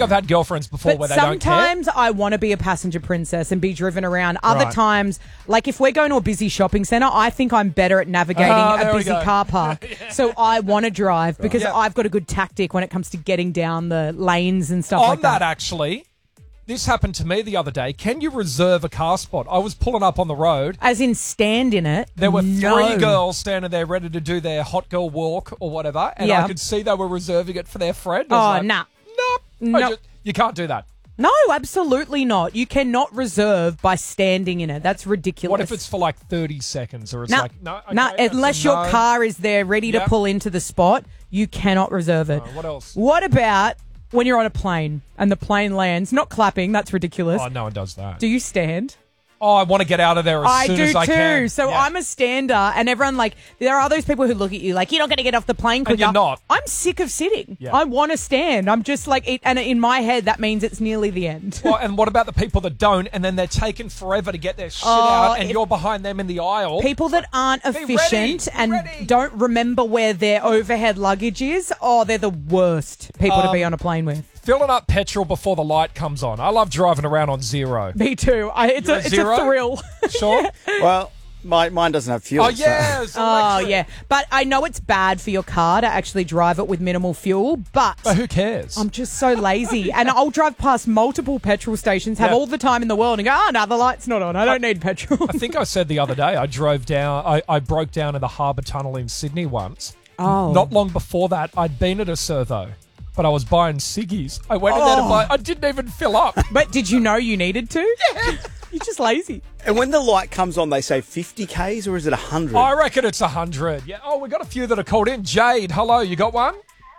I've had girlfriends before where But they don't care. sometimes I want to be a passenger princess and be driven around. Other Right. times, like if we're going to a busy shopping centre, I think I'm better at navigating there a we busy go. car park. So I want to drive because Yeah. I've got a good tactic when it comes to getting down the lanes and stuff On like that, actually, this happened to me the other day. Can you reserve a car spot? I was pulling up on the road. As in stand in it. There were No. 3 girls standing there ready to do their hot girl walk or whatever, and Yeah. I could see they were reserving it for their friend. I was Oh, like, nah. Nope. You can't do that. No, absolutely not. You cannot reserve by standing in it. That's ridiculous. What if it's for like 30 seconds or it's No, like, no, okay, no, that's a unless your no. car is there ready to Yep. pull into the spot, you cannot reserve it. Oh, what else? What about when you're on a plane and the plane lands? Not clapping, that's ridiculous. Oh, no one does that. Do you stand? Oh, I want to get out of there as soon do as I too. can. So Yeah. I'm a stander, and everyone there are those people who look at you like you're not going to get off the plane quicker. you're not. I'm sick of sitting. Yeah. I want to stand. I'm just and in my head that means it's nearly the end. Well, and what about the people that don't, and then they're taking forever to get their shit Oh, out, and if- you're behind them in the aisle? People that aren't ready, efficient be and ready. don't remember where their overhead luggage is, they're the worst people to be on a plane with. Filling up petrol before the light comes on. I love driving around on zero. Me too. It's You're a a zero? thrill. Sure? Well, mine doesn't have fuel. Oh, yeah. it's Oh, electric. yeah. But I know it's bad for your car to actually drive it with minimal fuel, but But who cares? I'm just so lazy. And I'll drive past multiple petrol stations, have Yeah. all the time in the world, and go, no, the light's not on. I don't need petrol. I think I said the other day I drove down, I broke down in the Harbour Tunnel in Sydney once. Oh. Not long before that, I'd been at a servo, but I was buying ciggies. I went in there to buy, I didn't even fill up. But did you know you needed to? Yeah. You're just lazy. And when the light comes on, they say 50 Ks or is it 100? I reckon it's 100. Yeah. Oh, we got a few that are called in. Jade, hello, you got one?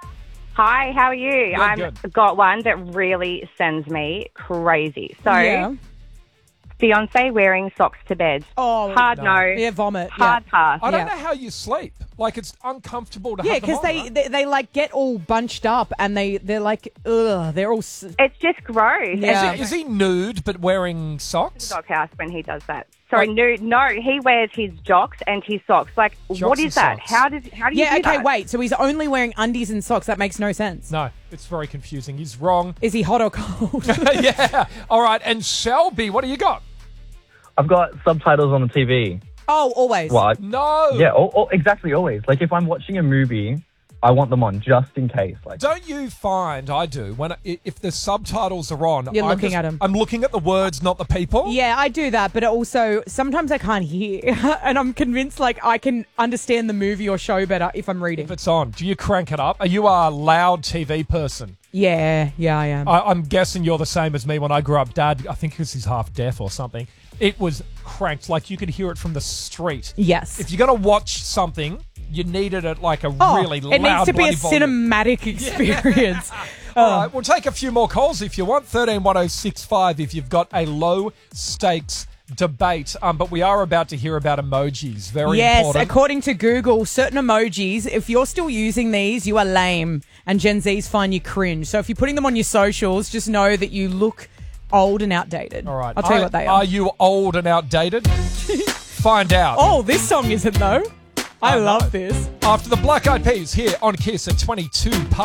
Hi, how are you? Good. I've got one that really sends me crazy. So, Yeah. fiance wearing socks to bed. Oh, Hard no. Yeah, vomit. Hard pass. I don't Yeah. know how you sleep. Like, it's uncomfortable to Yeah, have them because on, they like get all bunched up and they're like, ugh, they're all. It's just gross. Yeah. Is he nude but wearing socks? Doghouse when he does that. Sorry, no, he wears his jocks and his socks. Like, Jocks what and is that? socks. How do you Yeah, do okay, that? wait. So he's only wearing undies and socks. That makes no sense. No, it's very confusing. He's wrong. Is he hot or cold? Yeah. All right. And Shelby, what do you got? I've got subtitles on the TV. Oh, always. What? No. Yeah, exactly, always. Like, if I'm watching a movie, I want them on just in case. Like, Don't you find, I do, when if the subtitles are on, You're looking at 'em. I'm looking at the words, not the people. Yeah, I do that, but also sometimes I can't hear, and I'm convinced I can understand the movie or show better if I'm reading. If it's on, do you crank it up? Are you a loud TV person? Yeah, I am. I'm guessing you're the same as me. When I grew up, Dad, I think because he's half deaf or something, it was cranked like you could hear it from the street. Yes. If you're going to watch something, you needed it like a really loud, it needs to be a bloody volume. cinematic experience. All right, we'll take a few more calls if you want. 131065 if you've got a low stakes debate. But we are about to hear about emojis. Very Yes, important. according to Google, certain emojis, if you're still using these, you are lame, and Gen Zs find you cringe. So if you're putting them on your socials, just know that you look old and outdated. All right. I'll tell you what they are. Are you old and outdated? Find out. Oh, this song isn't though. I no. love this. After the Black Eyed Peas here on Kiss at 22 past